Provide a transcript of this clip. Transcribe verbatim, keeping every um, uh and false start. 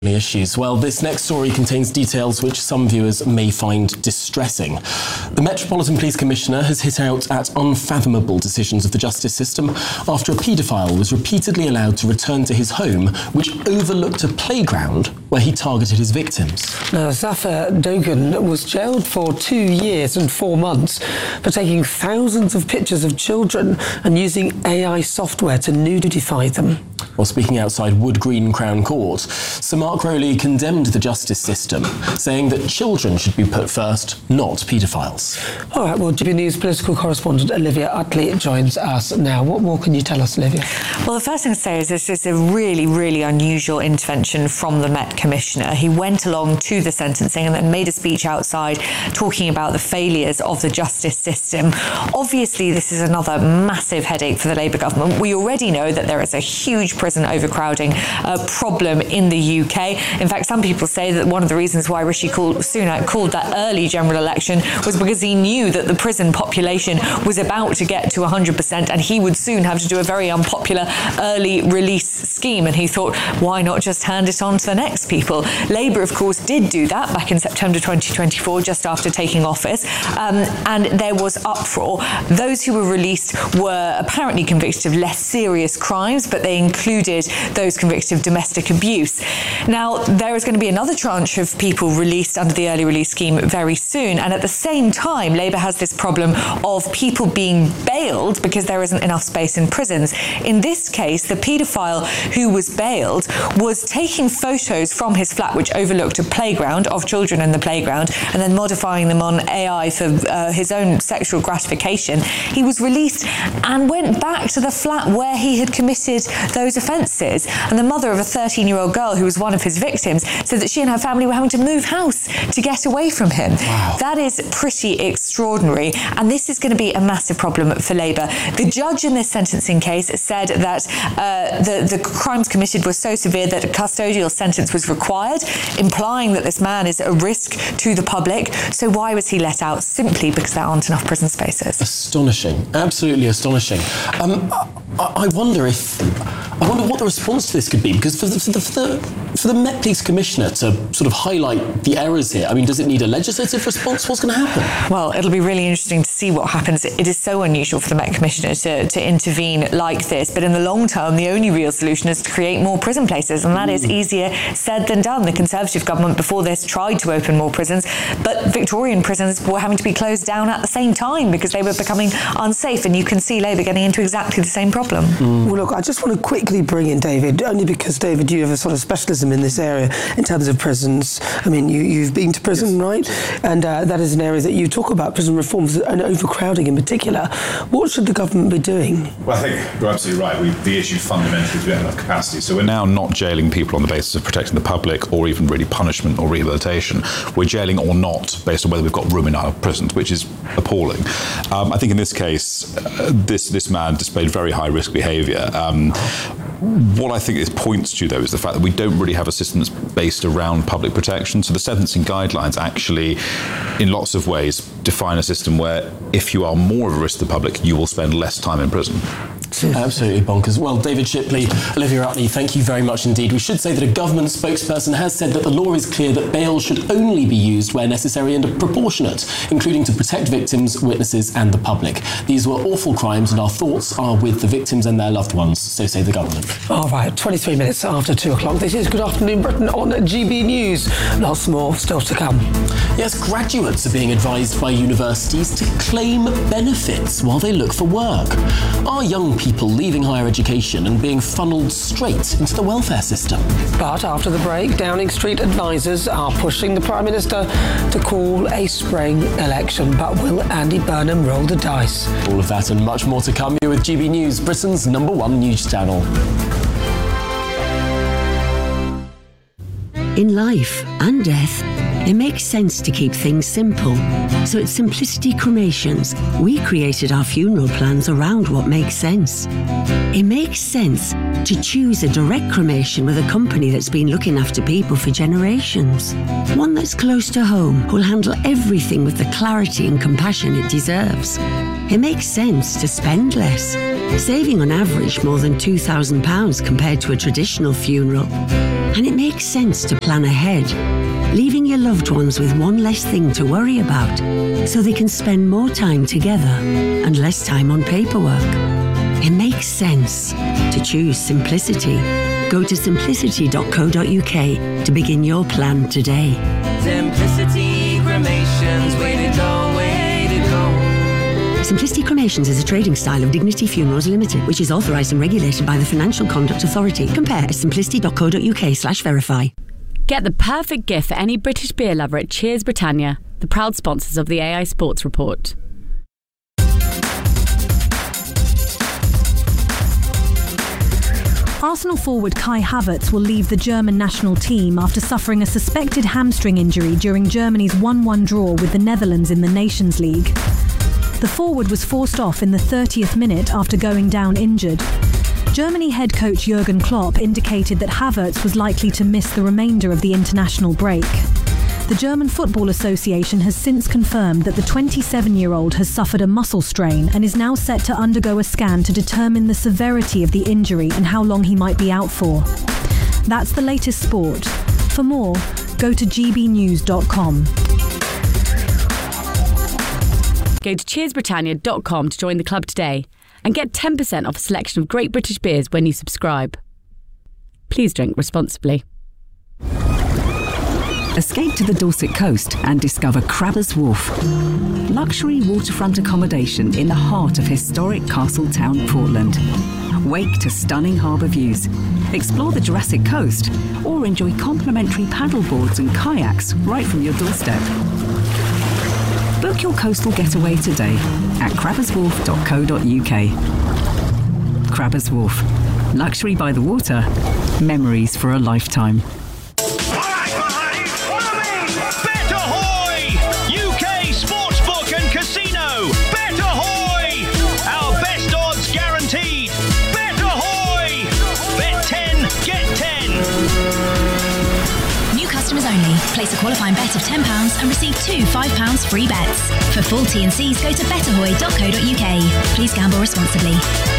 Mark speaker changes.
Speaker 1: Issues. Well, this next story contains details which some viewers may find distressing. The Metropolitan Police Commissioner has hit out at unfathomable decisions of the justice system after a paedophile was repeatedly allowed to return to his home, which overlooked a playground where he targeted his victims.
Speaker 2: Now, Zafar Dogan was jailed for two years and four months for taking thousands of pictures of children and using A I software to nudify them.
Speaker 1: While speaking outside Wood Green Crown Court, Sir Mark Rowley condemned the justice system, saying that children should be put first, not paedophiles.
Speaker 2: All right, well, G B News political correspondent Olivia Utley joins us now. What more can you tell us, Olivia?
Speaker 3: Well, the first thing to say is this is a really, really unusual intervention from the Met Commissioner. He went along to the sentencing and then made a speech outside talking about the failures of the justice system. Obviously, this is another massive headache for the Labour government. We already know that there is a huge prison overcrowding uh, problem in the U K. In fact, some people say that one of the reasons why Rishi Sunak called that early general election was because he knew that the prison population was about to get to one hundred percent and he would soon have to do a very unpopular early release scheme. And he thought, why not just hand it on to the next people? Labour, of course, did do that back in September twenty twenty-four, just after taking office. Um, and there was uproar. Those who were released were apparently convicted of less serious crimes, but they included those convicted of domestic abuse. Now, there is going to be another tranche of people released under the early release scheme very soon. And at the same time, Labour has this problem of people being bailed because there isn't enough space in prisons. In this case, the paedophile who was bailed was taking photos from his flat, which overlooked a playground, of children in the playground, and then modifying them on A I for uh, his own sexual gratification. He was released and went back to the flat where he had committed those offences. And the mother of a thirteen-year-old girl who was one of his victims said that she and her family were having to move house to get away from him.
Speaker 1: Wow.
Speaker 3: That is pretty extraordinary, and this is going to be a massive problem for Labour. The judge in this sentencing case said that uh, the, the crimes committed were so severe that a custodial sentence was required, implying that this man is a risk to the public. So why was he let out? Simply because there aren't enough prison spaces.
Speaker 1: Astonishing, absolutely astonishing. Um, I, I wonder if, I wonder what the response to this could be, because for the, for the, for the, for the Met Police Commissioner to sort of highlight the errors here, I mean, does it need a legislative response? What's going to happen?
Speaker 3: Well, it'll be really interesting to see what happens. It is so unusual for the Met Commissioner to, to intervene like this, but in the long term, the only real solution is to create more prison places, and that mm. is easier said than done. The Conservative government before this tried to open more prisons, but Victorian prisons were having to be closed down at the same time because they were becoming unsafe, and you can see Labour getting into exactly the same problem.
Speaker 2: Mm. Well, look, I just want to quickly bring in David, only because, David, you have a sort of specialism in this area in terms of prisons. I mean, you, you've been to prison, yes, right? And uh, that is an area that you talk about, prison reforms and overcrowding in particular. What should the government be doing?
Speaker 4: Well, I think you're absolutely right. We, the issue fundamentally is we don't have enough capacity. So we're now not jailing people on the basis of protecting the public or even really punishment or rehabilitation. We're jailing or not based on whether we've got room in our prisons, which is appalling. Um, I think in this case, uh, this, this man displayed very high-risk behaviour. Um, What I think this points to, though, is the fact that we don't really have a system that's based around public protection. So the sentencing guidelines actually, in lots of ways, define a system where if you are more of a risk to the public, you will spend less time in prison.
Speaker 1: Absolutely bonkers. Well, David Shipley, Olivia Utley, thank you very much indeed. We should say that a government spokesperson has said that the law is clear that bail should only be used where necessary and proportionate, including to protect victims, witnesses and the public. These were awful crimes and our thoughts are with the victims and their loved ones, so say the government.
Speaker 2: All right, twenty-three minutes after two o'clock. This is Good Afternoon Britain on G B News. Lots more still to come.
Speaker 1: Yes, graduates are being advised by universities to claim benefits while they look for work. Are young people leaving higher education and being funneled straight into the welfare system?
Speaker 2: But after the break, Downing Street advisers are pushing the Prime Minister to call a spring election. But will Andy Burnham roll the dice?
Speaker 1: All of that and much more to come. You're with G B News, Britain's number one news channel.
Speaker 5: In life and death, It makes sense to keep things simple. So at Simplicity Cremations, we created our funeral plans around what makes sense. It makes sense to choose a direct cremation with a company that's been looking after people for generations. One that's close to home, who'll handle everything with the clarity and compassion it deserves. It makes sense to spend less, saving on average more than two thousand pounds compared to a traditional funeral. And it makes sense to plan ahead, leaving your loved ones with one less thing to worry about, so they can spend more time together and less time on paperwork. It makes sense to choose simplicity. Go to simplicity dot co dot uk to begin your plan today.
Speaker 6: Simplicity Cremations, way to go, way to go.
Speaker 5: Simplicity Cremations is a trading style of Dignity Funerals Limited, which is authorised and regulated by the Financial Conduct Authority. Compare at simplicity dot co dot uk slash verify.
Speaker 7: Get the perfect gift for any British beer lover at Cheers Britannia, the proud sponsors of the A I Sports Report.
Speaker 8: Arsenal forward Kai Havertz will leave the German national team after suffering a suspected hamstring injury during Germany's one one draw with the Netherlands in the Nations League. The forward was forced off in the thirtieth minute after going down injured. Germany head coach Jurgen Klopp indicated that Havertz was likely to miss the remainder of the international break. The German Football Association has since confirmed that the twenty-seven-year-old has suffered a muscle strain and is now set to undergo a scan to determine the severity of the injury and how long he might be out for. That's the latest sport. For more, go to g b news dot com.
Speaker 7: Go to cheers britannia dot com to join the club today and get ten percent off a selection of great British beers when you subscribe. Please drink responsibly.
Speaker 9: Escape to the Dorset coast and discover Crabbers Wharf. Luxury waterfront accommodation in the heart of historic Castletown, Portland. Wake to stunning harbour views. Explore the Jurassic Coast or enjoy complimentary paddleboards and kayaks right from your doorstep. Book your coastal getaway today at crabbers wharf dot co dot uk. Crabbers Wharf. Luxury by the water. Memories for a lifetime.
Speaker 10: Customers only. Place a qualifying bet of ten pounds and receive two five pounds free bets. For full T and Cs, go to betterhoy dot co dot uk. Please gamble responsibly.